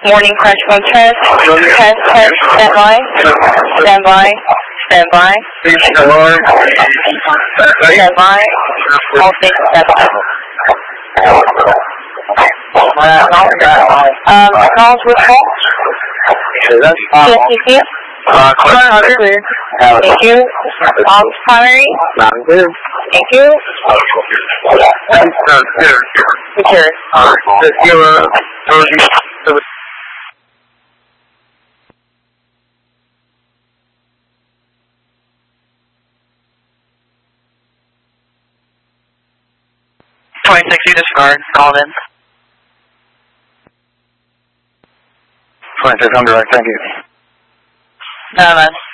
Morning crash phone test. Test, test, stand by. Stand by. Stand by. Stand by. All things accepted. Calls with fault. Thank you. Thank you. All primary. Thank you. Secure. 26, discard. Called in. 26, I'm direct. Thank you. No, man.